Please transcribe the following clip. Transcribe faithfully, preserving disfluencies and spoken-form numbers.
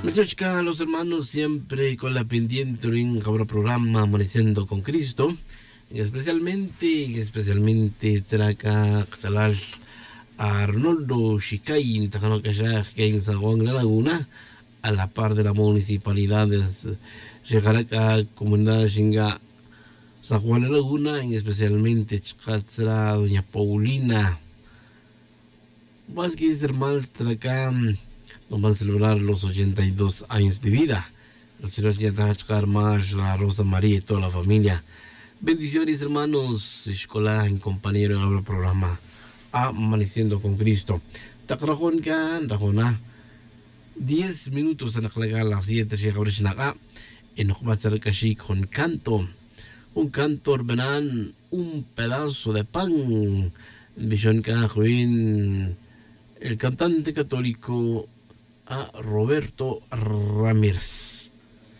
Matryoshka, los hermanos siempre con la pendiente en el programa Amaneciendo con Cristo, especialmente, especialmente Traca, Chalal, Arnoldo Shikay, Tajano Kashaj, en San Juan de la Laguna, a la par de la municipalidad de Shekaraca, Comunidad Shinga, San Juan de la Laguna, y especialmente Chkatzra, Doña Paulina. Más que ser mal, Traca. Nos van a celebrar los ochenta y dos años de vida. El Señor ya está a checar más la Rosa María y toda la familia. Bendiciones, hermanos. Escolar en compañero en el programa Amaneciendo con Cristo. Takrajón kan, Rajona. Diez minutos en la a las siete. En Nukmatzar Kashi con canto. Un canto orbenan, un pedazo de pan. Visión el cantante católico a Roberto Ramírez.